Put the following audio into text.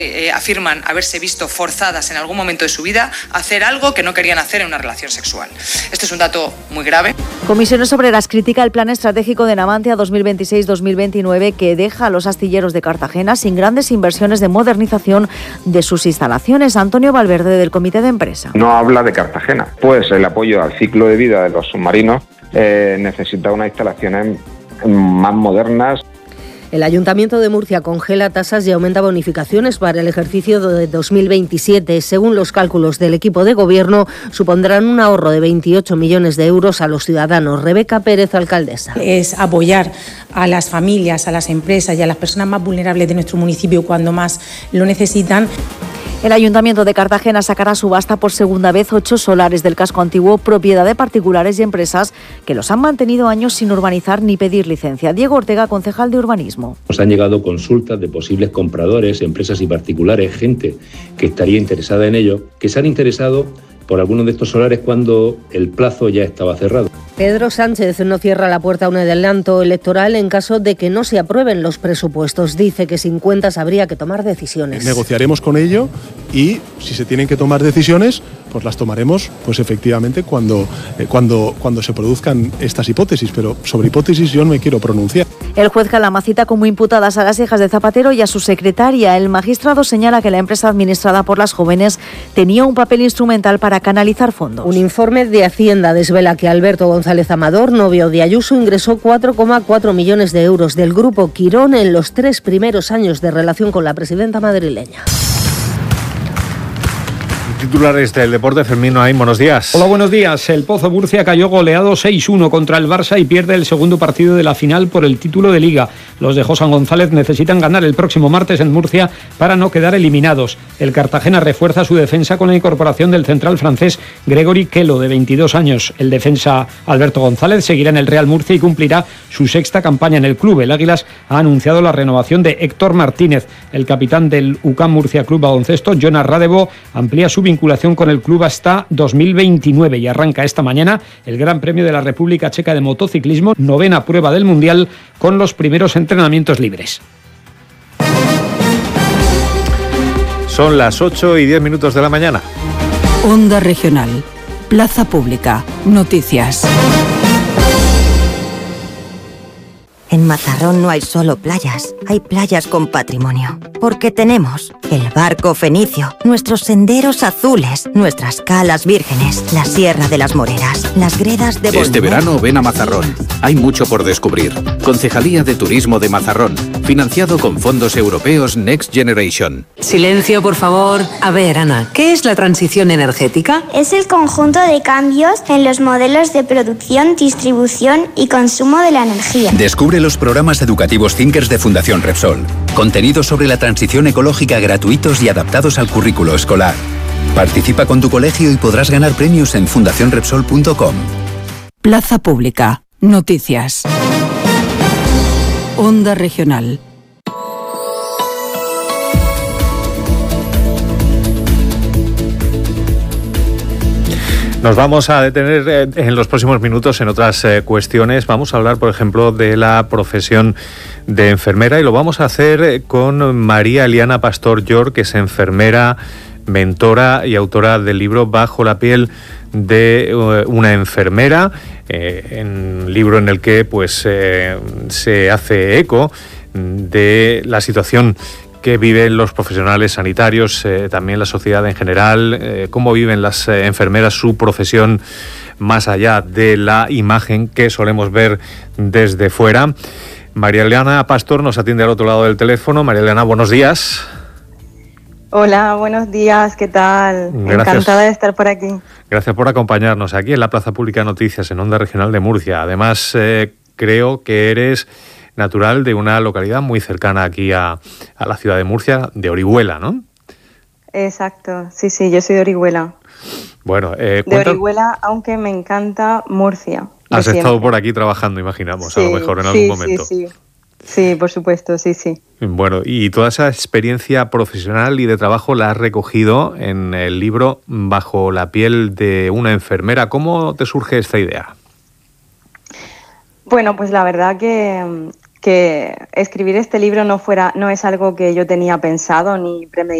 Afirman haberse visto forzadas en algún momento de su vida a hacer algo que no querían hacer en una relación sexual. Esto es un dato muy grave. Comisiones Obreras critica el plan estratégico de Navantia 2026-2029 que deja a los astilleros de Cartagena sin grandes inversiones de modernización de sus instalaciones. Antonio Valverde, del Comité de Empresa. No habla de Cartagena, pues el apoyo al ciclo de vida de los submarinos necesita unas instalaciones más modernas. El Ayuntamiento de Murcia congela tasas y aumenta bonificaciones para el ejercicio de 2027. Según los cálculos del equipo de gobierno, supondrán un ahorro de 28 millones de euros a los ciudadanos. Rebeca Pérez, alcaldesa. Es apoyar a las familias, a las empresas y a las personas más vulnerables de nuestro municipio cuando más lo necesitan. El Ayuntamiento de Cartagena sacará a subasta por segunda vez 8 solares del casco antiguo, propiedad de particulares y empresas que los han mantenido años sin urbanizar ni pedir licencia. Diego Ortega, concejal de Urbanismo. Nos han llegado consultas de posibles compradores, empresas y particulares, gente que estaría interesada en ello, que se han interesado por algunos de estos solares cuando el plazo ya estaba cerrado. Pedro Sánchez no cierra la puerta a un adelanto electoral en caso de que no se aprueben los presupuestos. Dice que sin cuentas habría que tomar decisiones. Negociaremos con ello y si se tienen que tomar decisiones, pues las tomaremos pues efectivamente cuando se produzcan estas hipótesis, pero sobre hipótesis yo no me quiero pronunciar. El juez Calama cita como imputadas a las hijas de Zapatero y a su secretaria. El magistrado señala que la empresa administrada por las jóvenes tenía un papel instrumental para canalizar fondos. Un informe de Hacienda desvela que Alberto González Amador, novio de Ayuso, ingresó 4,4 millones de euros del Grupo Quirón en los 3 primeros años de relación con la presidenta madrileña. Titulares del deporte, Fermín Noain, buenos días. Hola, buenos días. El Pozo Murcia cayó goleado 6-1 contra el Barça y pierde el segundo partido de la final por el título de Liga. Los de José González necesitan ganar el próximo martes en Murcia para no quedar eliminados. El Cartagena refuerza su defensa con la incorporación del central francés Gregory Kelo, de 22 años. El defensa Alberto González seguirá en el Real Murcia y cumplirá su 6ª campaña en el club. El Águilas ha anunciado la renovación de Héctor Martínez. El capitán del UCAM Murcia Club Baloncesto, Jonas Radebo, amplía su vinculación con el club hasta 2029 y arranca esta mañana el Gran Premio de la República Checa de Motociclismo, 9ª prueba del Mundial, con los primeros entrenamientos libres. Son las 8:10 de la mañana. Onda Regional, Plaza Pública, Noticias. En Mazarrón no hay solo playas, hay playas con patrimonio. Porque tenemos el barco fenicio, nuestros senderos azules, nuestras calas vírgenes, la Sierra de las Moreras, las gredas de Bolívar. Este verano ven a Mazarrón. Hay mucho por descubrir. Concejalía de Turismo de Mazarrón, financiado con fondos europeos Next Generation. Silencio, por favor. A ver, Ana, ¿qué es la transición energética? Es el conjunto de cambios en los modelos de producción, distribución y consumo de la energía. Descubre los programas educativos Thinkers de Fundación Repsol. Contenidos sobre la transición ecológica gratuitos y adaptados al currículo escolar. Participa con tu colegio y podrás ganar premios en fundacionrepsol.com. Plaza Pública, Noticias. Onda Regional. Nos vamos a detener en los próximos minutos en otras cuestiones. Vamos a hablar, por ejemplo, de la profesión de enfermera y lo vamos a hacer con María Eliana Pastor York, que es enfermera, mentora y autora del libro Bajo la piel de una enfermera, un libro en el que pues se hace eco de la situación que viven los profesionales sanitarios, también la sociedad en general, cómo viven las enfermeras su profesión más allá de la imagen que solemos ver desde fuera. María Eliana Pastor nos atiende al otro lado del teléfono. María Eliana, buenos días. Hola, buenos días, ¿qué tal? Gracias. Encantada de estar por aquí. Gracias por acompañarnos aquí en la Plaza Pública Noticias, en Onda Regional de Murcia. Además, creo que eres natural de una localidad muy cercana aquí a la ciudad de Murcia, de Orihuela, ¿no? Exacto, sí, yo soy de Orihuela. Bueno, de Orihuela, aunque me encanta Murcia. Has estado por aquí trabajando, imaginamos, a lo mejor en algún momento. Sí, por supuesto, sí. Bueno, y toda esa experiencia profesional y de trabajo la has recogido en el libro Bajo la piel de una enfermera. ¿Cómo te surge esta idea? Bueno, pues la verdad que que escribir este libro no es algo que yo tenía pensado ni premeditado.